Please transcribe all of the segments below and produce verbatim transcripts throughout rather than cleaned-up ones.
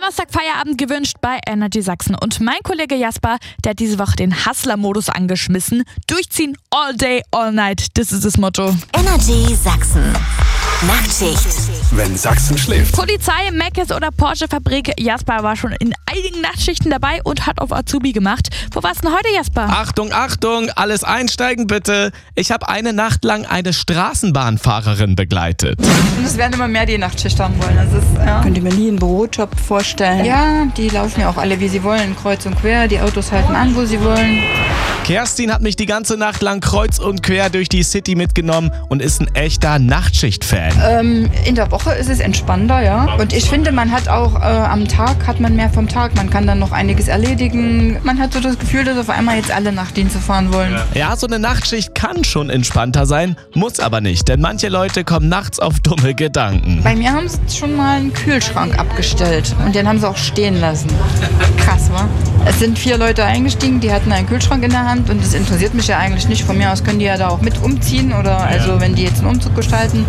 Donnerstag Feierabend gewünscht bei Energy Sachsen. Und mein Kollege Jasper, der hat diese Woche den Hustler-Modus angeschmissen. Durchziehen, all day, all night, das ist das Motto. Energy Sachsen. Nachtschicht. Wenn Sachsen schläft. Polizei, Meckes oder Porsche-Fabrik. Jasper war schon in einigen Nachtschichten dabei und hat auf Azubi gemacht. Wo warst du denn heute, Jasper? Achtung, Achtung, alles einsteigen bitte. Ich habe eine Nacht lang eine Straßenbahnfahrerin begleitet. Und es werden immer mehr, die Nachtschicht haben wollen. Das ist, ja. Könnt ihr mir nie einen Bürojob vorstellen? Ja, die laufen ja auch alle, wie sie wollen, kreuz und quer. Die Autos halten an, wo sie wollen. Kerstin hat mich die ganze Nacht lang kreuz und quer durch die City mitgenommen und ist ein echter Nachtschicht-Fan. Ähm, in der Woche ist es entspannter, ja. Und ich finde, man hat auch äh, am Tag hat man mehr vom Tag. Man kann dann noch einiges erledigen. Man hat so das Gefühl, dass auf einmal jetzt alle Nachtdienste fahren wollen. Ja, so eine Nachtschicht kann schon entspannter sein, muss aber nicht, denn manche Leute kommen nachts auf dumme Gedanken. Bei mir haben sie schon mal einen Kühlschrank abgestellt und den haben sie auch stehen lassen. Krass, wa? Es sind vier Leute eingestiegen, die hatten einen Kühlschrank in der Hand und das interessiert mich ja eigentlich nicht. Von mir aus können die ja da auch mit umziehen oder also wenn die jetzt einen Umzug gestalten.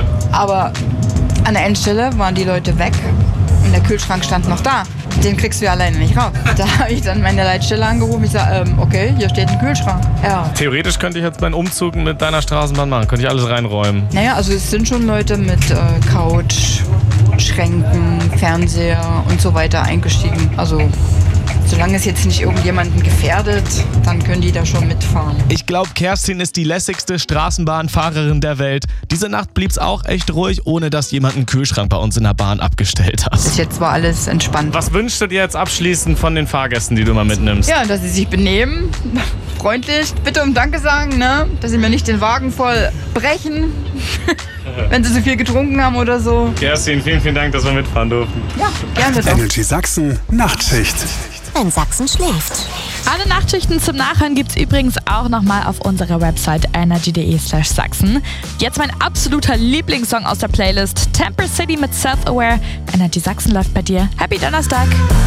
Aber an der Endstelle waren die Leute weg und der Kühlschrank stand noch da. Den kriegst du ja alleine nicht raus. Da habe ich dann meine Leitstelle angerufen. Ich sage, ähm, okay, hier steht ein Kühlschrank. Ja. Theoretisch könnte ich jetzt meinen Umzug mit deiner Straßenbahn machen. Könnte ich alles reinräumen. Naja, also es sind schon Leute mit äh, Couch, Schränken, Fernseher und so weiter eingestiegen. Also solange es jetzt nicht irgendjemanden gefährdet, dann können die da schon mitfahren. Ich glaube, Kerstin ist die lässigste Straßenbahnfahrerin der Welt. Diese Nacht blieb's auch echt ruhig, ohne dass jemand einen Kühlschrank bei uns in der Bahn abgestellt hat. Bis jetzt war alles entspannt. Was wünschst du dir jetzt abschließend von den Fahrgästen, die du mal mitnimmst? Ja, dass sie sich benehmen, freundlich, bitte um Danke sagen, ne? Dass sie mir nicht den Wagen voll brechen, wenn sie zu viel getrunken haben oder so. Kerstin, vielen, vielen Dank, dass wir mitfahren durften. Ja, gerne doch. Energy Sachsen Nachtschicht. Wenn Sachsen schläft. Alle Nachtschichten zum Nachhören gibt's übrigens auch nochmal auf unserer Website energy.de slash Sachsen. Jetzt mein absoluter Lieblingssong aus der Playlist, Temper City mit Self-Aware. Energy Sachsen läuft bei dir. Happy Donnerstag!